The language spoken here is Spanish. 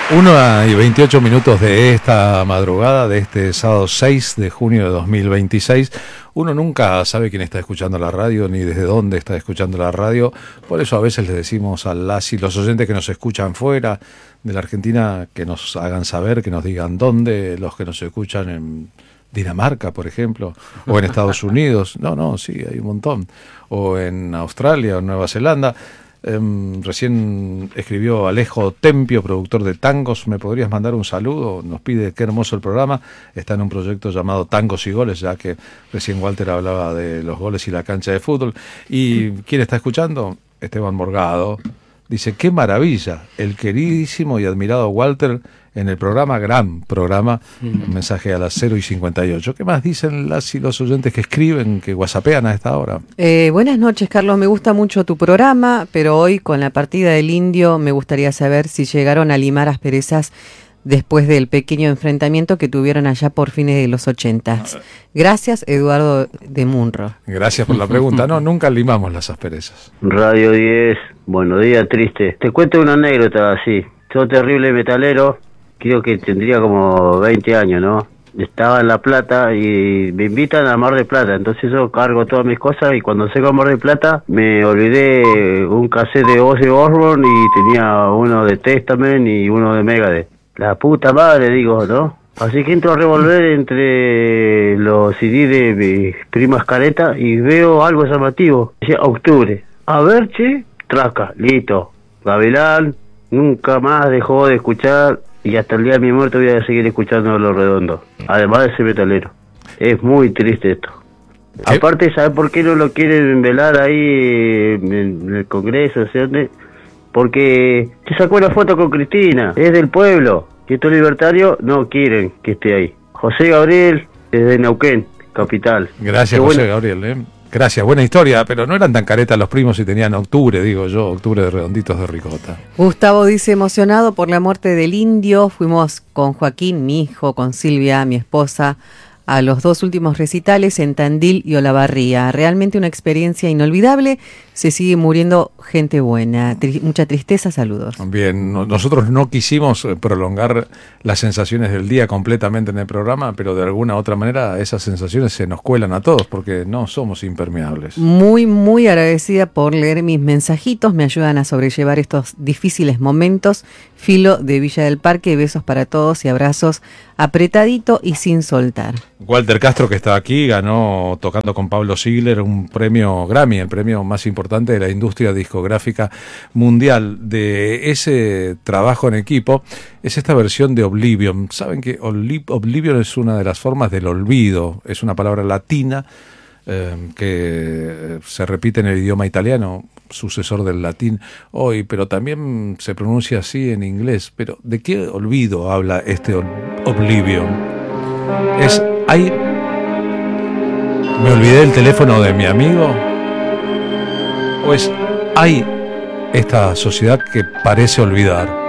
1:28 de esta madrugada, de este sábado 6 de junio de 2026. Uno nunca sabe quién está escuchando la radio, ni desde dónde está escuchando la radio. Por eso a veces les decimos a las y los oyentes que nos escuchan fuera de la Argentina, que nos hagan saber, que nos digan dónde, los que nos escuchan en Dinamarca, por ejemplo, o en Estados Unidos. No, sí, hay un montón. O en Australia o en Nueva Zelanda. Recién escribió Alejo Tempio, productor de tangos. ¿Me podrías mandar un saludo? Nos pide qué hermoso el programa. Está en un proyecto llamado Tangos y Goles, ya que recién Walter hablaba de los goles y la cancha de fútbol. ¿Y quién está escuchando? Esteban Morgado. Dice, qué maravilla, el queridísimo y admirado Walter en el programa, gran programa, un mensaje a las 0:58. ¿Qué más dicen las y los oyentes que escriben, que whatsappean a esta hora? Buenas noches, Carlos, me gusta mucho tu programa, pero hoy con la partida del Indio me gustaría saber si llegaron a limar asperezas después del pequeño enfrentamiento que tuvieron allá por fines de los 80. Gracias, Eduardo de Munro. Gracias por la pregunta. No, nunca limamos las asperezas. Radio 10, buenos días, triste. Te cuento una anécdota así. Yo terrible metalero, creo que tendría como 20 años, ¿no? Estaba en La Plata y me invitan a Mar del Plata, entonces yo cargo todas mis cosas y cuando llego a Mar del Plata me olvidé un cassette de Ozzy Osbourne y tenía uno de Testament y uno de Megadeth. La puta madre, digo, ¿no? Así que entro a revolver entre los CD de mis primas caretas y veo algo llamativo. Dice, octubre. A ver, che, traca, listo. Gavilán nunca más dejó de escuchar y hasta el día de mi muerte voy a seguir escuchando Los Redondos. Además de ese metalero. Es muy triste esto. ¿Qué? Aparte, ¿sabes por qué no lo quieren velar ahí en el Congreso? ¿Sí? Porque se sacó una foto con Cristina, es del pueblo, y estos libertarios no quieren que esté ahí. José Gabriel, desde Neuquén, capital. Gracias, José Gabriel. Gracias, buena historia, pero no eran tan caretas los primos y tenían octubre, digo yo, octubre de redonditos de ricota. Gustavo dice, emocionado por la muerte del Indio, fuimos con Joaquín, mi hijo, con Silvia, mi esposa, a los 2 últimos recitales en Tandil y Olavarría. Realmente una experiencia inolvidable. Se sigue muriendo gente buena. Mucha tristeza, saludos. Bien, nosotros no quisimos prolongar las sensaciones del día completamente en el programa, pero de alguna u otra manera esas sensaciones se nos cuelan a todos porque no somos impermeables. Muy, muy agradecida por leer mis mensajitos. Me ayudan a sobrellevar estos difíciles momentos. Filo de Villa del Parque. Besos para todos y abrazos apretadito y sin soltar. Walter Castro, que está aquí, ganó tocando con Pablo Ziegler un premio Grammy, el premio más importante de la industria discográfica mundial. De ese trabajo en equipo es esta versión de Oblivion. Saben que Oblivion es una de las formas del olvido, es una palabra latina que se repite en el idioma italiano, sucesor del latín hoy, pero también se pronuncia así en inglés. Pero ¿de qué olvido habla este Oblivion? ¿Me olvidé del teléfono de mi amigo? ¿O es hay esta sociedad que parece olvidar?